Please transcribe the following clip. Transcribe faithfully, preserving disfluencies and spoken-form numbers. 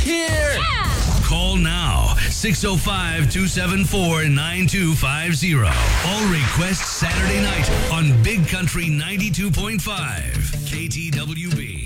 here. Yeah! Call now, six oh five, two seven four, nine two five zero. All requests Saturday night on Big Country ninety-two point five, K T W B.